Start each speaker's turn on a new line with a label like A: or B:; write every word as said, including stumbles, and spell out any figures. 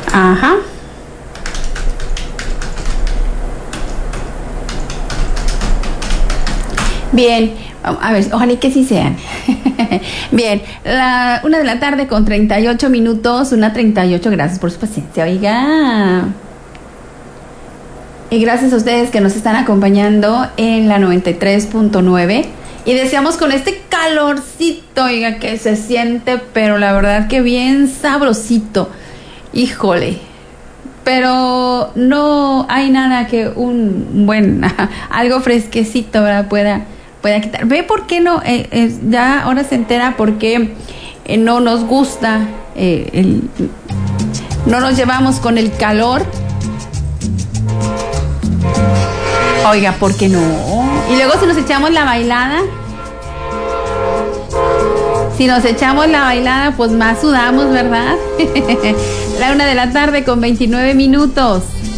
A: Ajá. Bien, a ver, ojalá y que sí sean. Bien, la una de la tarde con treinta y ocho minutos, una treinta y ocho, gracias por su paciencia, oiga. Y gracias a ustedes que nos están acompañando en la noventa y tres punto nueve. Y deseamos con este calorcito, oiga, que se siente, pero la verdad que bien sabrosito. Híjole. Pero no hay nada que un buen, algo fresquecito, ¿verdad? Pueda, pueda quitar. ¿Ve por qué no? Eh, eh, ya ahora se entera por qué eh, no nos gusta, eh, el, no nos llevamos con el calor. Oiga, ¿por qué no? Y luego si nos echamos la bailada, si nos echamos la bailada, pues más sudamos, ¿verdad? La una de la tarde con veintinueve minutos.